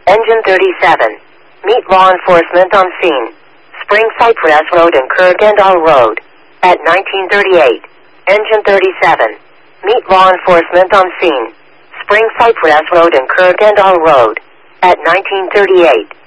Engine 37. Meet law enforcement on scene. Spring Cypress Road and Kurgandal Road. At 1938. Engine 37. Meet law enforcement on scene. Spring Cypress Road and Kurgandal Road. At 1938.